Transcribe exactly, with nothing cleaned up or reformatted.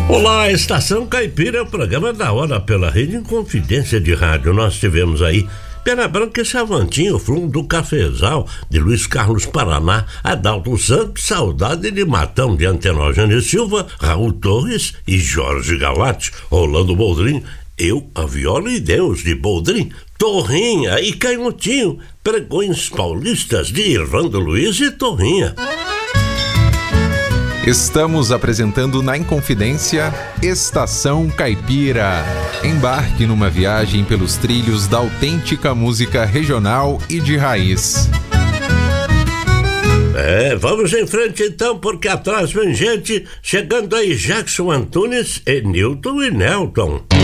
Olá, Estação Caipira é o programa da hora pela Rede Inconfidência de Rádio. Nós tivemos aí Pena Branca e Savantinho, Fundo do Cafezal, de Luiz Carlos Paraná, Adalto Santos, Saudade de Matão, de Antenógeno Silva, Raul Torres e Jorge Galate, Rolando Boldrin, Eu, a Viola e Deus, de Boldrin, Torrinha e Caimotinho, Pregões Paulistas, de Irvando Luiz e Torrinha. Estamos apresentando na Inconfidência Estação Caipira. Embarque numa viagem pelos trilhos da autêntica música regional e de raiz. É, vamos em frente então, porque atrás vem gente chegando aí, Jackson Antunes e Newton e Nelton.